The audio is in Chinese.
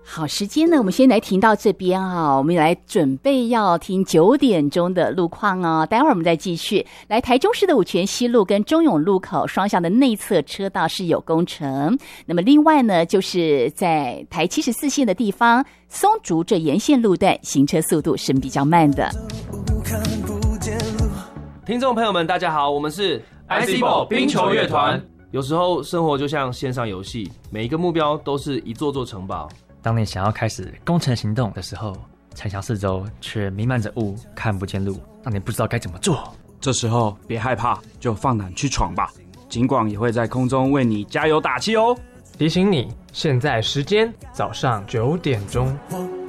好，时间呢，我们先来停到这边啊，我们来准备要听9点钟的路况哦。待会儿我们再继续。来，台中市的五权西路跟中永路口双向的内侧车道是有工程。那么另外呢，就是在台74线的地方，松竹这沿线路段行车速度是比较慢的。 听众朋友们，大家好，我们是 ICBall 冰球乐团。 有时候生活就像线上游戏，每一个目标都是一座座城堡。 当你想要开始攻城行动的时候，城墙四周却弥漫着雾，看不见路，让你不知道该怎么做。 这时候别害怕，就放胆去闯吧。警广也会在空中为你加油打气哦。 提醒你，现在时间早上9点钟。